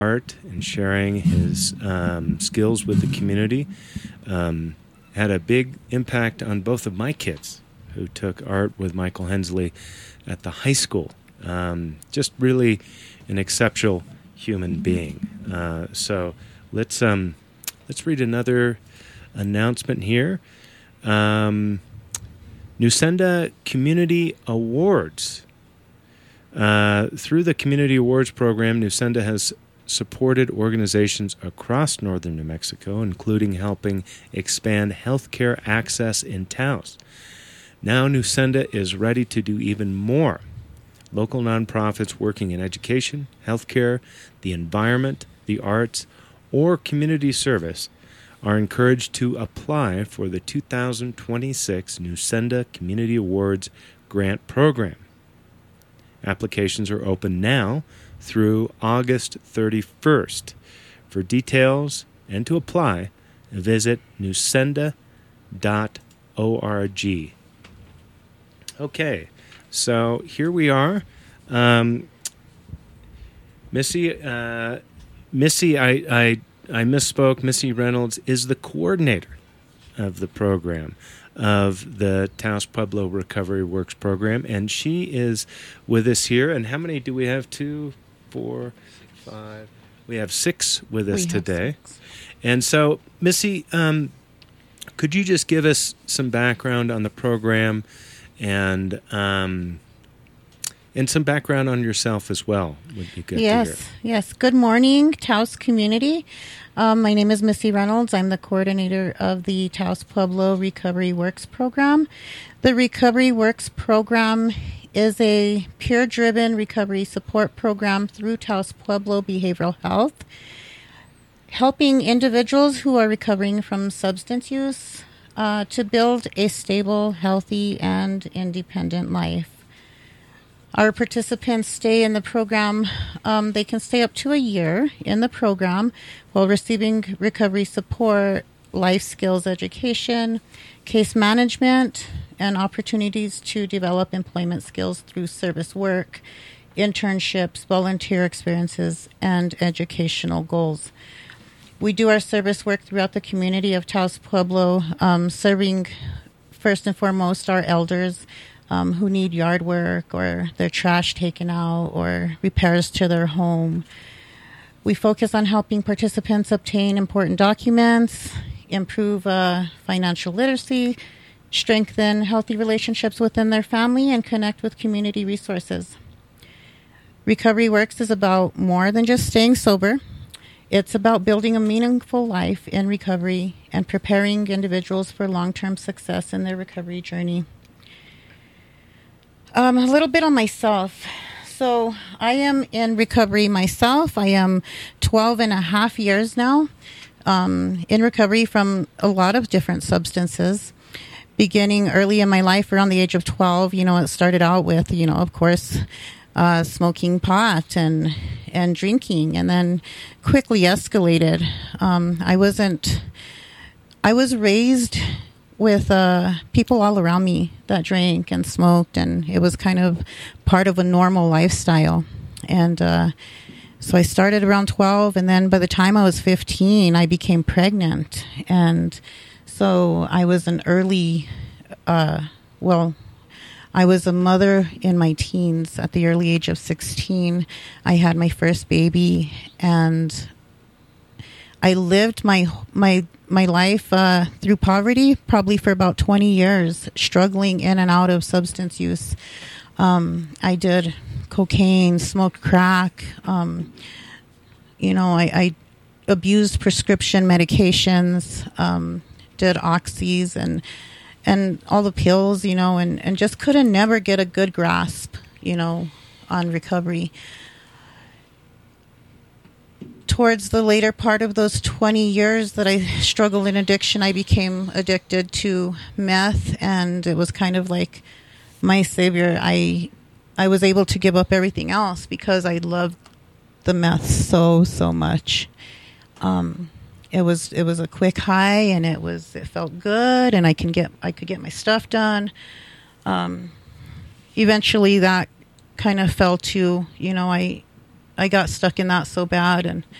art and sharing his skills with the community. Had a big impact on both of my kids who took art with Michael Hensley at the high school. Just really an exceptional human being. So let's read another announcement here. Nusenda Community Awards. Through the Community Awards program, Nusenda has supported organizations across northern New Mexico, including helping expand healthcare access in Taos. Now Nusenda is ready to do even more. Local nonprofits working in education, healthcare, the environment, the arts, or community service are encouraged to apply for the 2026 Nusenda Community Awards Grant Program. Applications are open now through August 31st. For details and to apply, visit nusenda.org. Okay, so here we are. Missy, I misspoke. Missy Reynolds is the coordinator of the program, of the Taos Pueblo Recovery Works program, and she is with us here. And how many do we have? 2, 4, 5. We have 6 with us today. 6. And so, Missy, could you just give us some background on the program and some background on yourself as well would be good to hear. Yes. Good morning, Taos community. My name is Missy Reynolds. I'm the coordinator of the Taos Pueblo Recovery Works program. The Recovery Works program is a peer-driven recovery support program through Taos Pueblo Behavioral Health, helping individuals who are recovering from substance use to build a stable, healthy, and independent life. Our participants stay in the program. They can stay up to a year in the program while receiving recovery support, life skills education, case management, and opportunities to develop employment skills through service work, internships, volunteer experiences, and educational goals. We do our service work throughout the community of Taos Pueblo, serving first and foremost our elders who need yard work or their trash taken out or repairs to their home. We focus on helping participants obtain important documents, improve financial literacy, strengthen healthy relationships within their family, and connect with community resources. Recovery Works is about more than just staying sober. It's about building a meaningful life in recovery and preparing individuals for long-term success in their recovery journey. A little bit on myself. So I am in recovery myself. I am 12 and a half years now in recovery from a lot of different substances. Beginning early in my life, around the age of 12, it started out with, of course, smoking pot and drinking, and then quickly escalated. I was raised with people all around me that drank and smoked, and it was kind of part of a normal lifestyle. And so I started around 12, and then by the time I was 15, I became pregnant. And so I was an early, I was a mother in my teens. At the early age of 16, I had my first baby, and I lived my life through poverty, probably for about 20 years, struggling in and out of substance use. I did cocaine, smoked crack. I abused prescription medications, did oxys and all the pills, and just couldn't never get a good grasp, on recovery. Towards the later part of those 20 years that I struggled in addiction, I became addicted to meth, and it was kind of like my savior. I was able to give up everything else because I loved the meth so much. It was a quick high, and it felt good, and I could get my stuff done. Eventually, that kind of fell to, I got stuck in that so bad, and